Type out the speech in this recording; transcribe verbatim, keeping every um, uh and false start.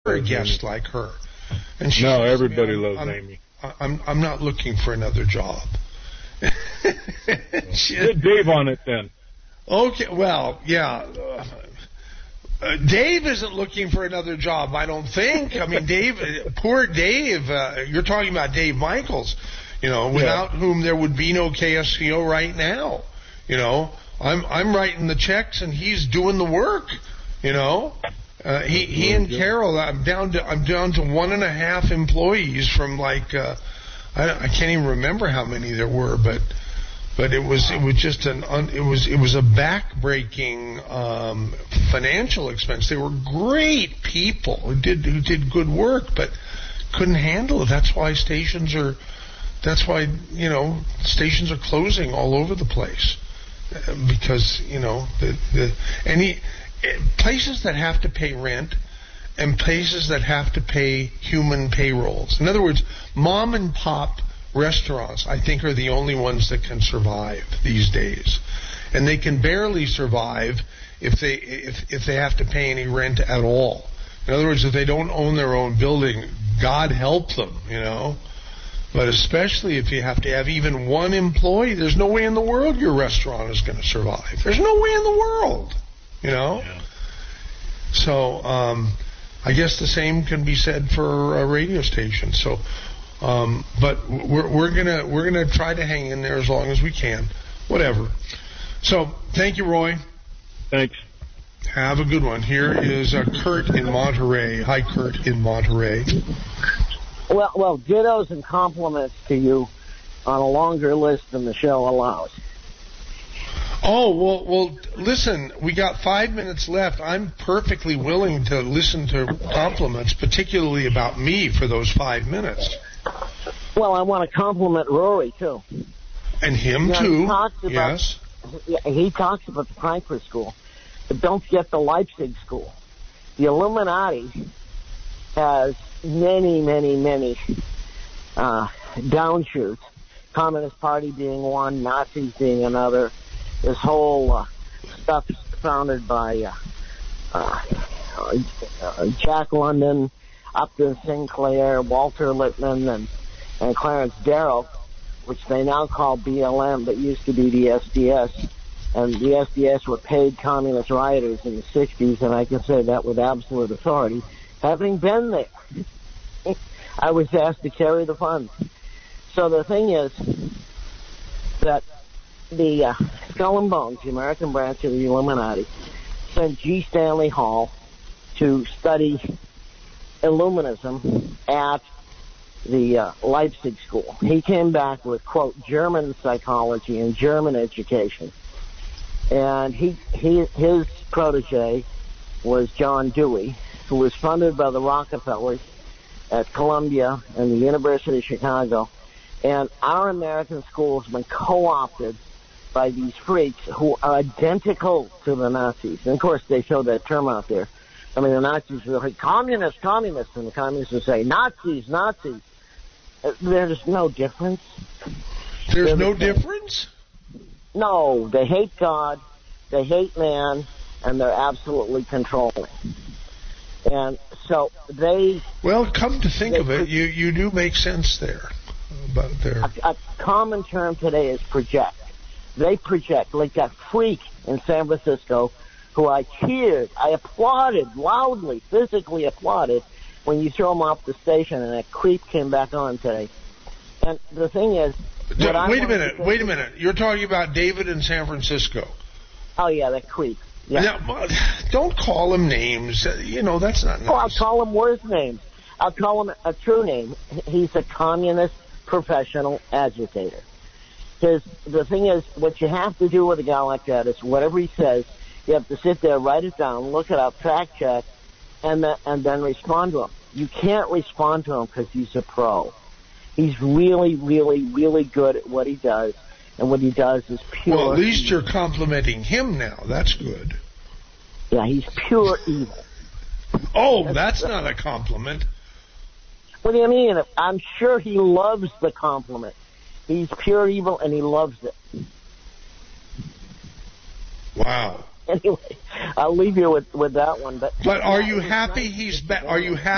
a guest like her. And she no, says, everybody I'm, loves I'm, Amy. I'm I'm not looking for another job. Get Dave on it then. Okay, well, yeah. Uh, Dave isn't looking for another job, I don't think. I mean, Dave, uh, poor Dave. Uh, you're talking about Dave Michaels, you know, without yeah. whom there would be no K S C O right now. You know, I'm I'm writing the checks and he's doing the work. You know, uh, he he and Carol. I'm down to I'm down to one and a half employees from like uh, I I can't even remember how many there were, but. But it was it was just an un, it was it was a backbreaking um, financial expense. They were great people who did who did good work, but couldn't handle it. That's why stations are that's why you know stations are closing all over the place because you know the the any places that have to pay rent and places that have to pay human payrolls. In other words, mom and pop restaurants, I think, are the only ones that can survive these days, and they can barely survive if they if if they have to pay any rent at all. In other words, if they don't own their own building, God help them, you know. But especially if you have to have even one employee, there's no way in the world your restaurant is going to survive. There's no way in the world, you know. Yeah. So um, I guess the same can be said for a radio station. So. Um, but we're, we're gonna we're gonna try to hang in there as long as we can, whatever. So thank you, Roy. Thanks. Have a good one. Here is uh, Kurt in Monterey. Hi, Kurt in Monterey. Well, well, dittos and compliments to you on a longer list than the show allows. Oh, well, well, listen, we got five minutes left. I'm perfectly willing to listen to compliments, particularly about me, for those five minutes. Well, I want to compliment Rory, too. And him, you know, too. He talks about, yes. He talks about the Frankfurt School, but don't forget the Leipzig School. The Illuminati has many, many, many uh, downshoots. Communist Party being one, Nazis being another. This whole uh, stuff founded by uh, uh, uh, Jack London, Upton Sinclair, Walter Lippmann, and, and Clarence Darrow, which they now call B L M, but used to be the S D S. And the S D S were paid communist rioters in the sixties, and I can say that with absolute authority. Having been there, I was asked to carry the funds. So the thing is that the uh, Skull and Bones, the American branch of the Illuminati, sent G. Stanley Hall to study Illuminism at the uh, Leipzig School. He came back with, quote, German psychology and German education. And he, he his protege was John Dewey, who was funded by the Rockefellers at Columbia and the University of Chicago. And our American schools have been co-opted by these freaks who are identical to the Nazis. And, of course, they show that term out there. I mean, the Nazis will say, communists, communists, and the communists will say, Nazis, Nazis. There's no difference. There's They're no the difference? No, they hate God, they hate man, and they're absolutely controlling. And so they... Well, come to think of it, you, you do make sense there. About their... a, a common term today is project. They project, like that freak in San Francisco who I cheered, I applauded loudly, physically applauded, when you throw him off the station, and that creep came back on today. And the thing is... D- wait a minute, wait a minute. You're talking about David in San Francisco. Oh, yeah, that creep. Yeah. Now, don't call him names. You know, that's not nice. Well, I'll call him worse names. I'll call him a true name. He's a communist professional agitator. Because the thing is, what you have to do with a guy like that is whatever he says, you have to sit there, write it down, look it up, fact check, and, the, and then respond to him. You can't respond to him because he's a pro. He's really, really, really good at what he does, and what he does is pure Well, at least evil. you're complimenting him now. That's good. Yeah, he's pure evil. Oh, that's, that's not a compliment. What do you mean? I'm sure he loves the compliment. He's pure evil, and he loves it. Wow. Anyway, I'll leave you with, with that one. But, but are you happy he's ba- Are you happy?